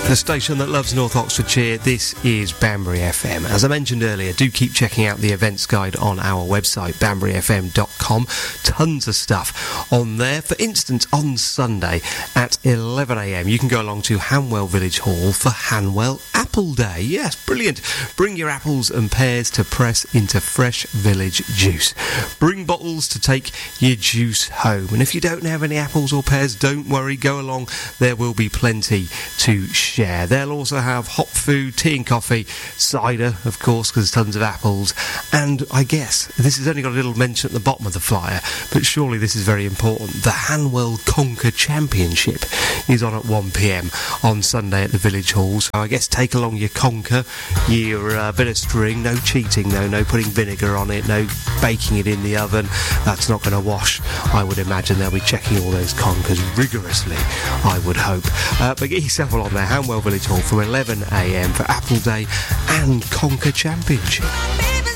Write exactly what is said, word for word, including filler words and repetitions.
The station that loves North Oxfordshire. This is Banbury F M. As I mentioned earlier, do keep checking out the events guide on our website, banbury f m dot com. Tons of stuff on there. For instance, on Sunday at eleven a m, you can go along to Hanwell Village Hall for Hanwell Apple Day. Yes, brilliant. Bring your apples and pears to press into fresh village juice. Bring bottles to take your juice home. And if you don't have any apples or pears, don't worry, go along. There will be plenty to share. They'll also have hot food, tea and coffee, cider, of course, because there's tons of apples. And I guess this has only got a little mention at the bottom of the flyer, but surely this is very important. The Hanwell Conker Championship is on at one p m on Sunday at the Village Hall. So I guess take along your conker, your uh, bit of string. No cheating though, no putting vinegar on it, no baking it in the oven. That's not going to wash. I would imagine they'll be checking all those conkers rigorously, I would hope. Uh, but get yourself along there, Hanwell Village Hall, from eleven a m for Apple Day and Conker Championship.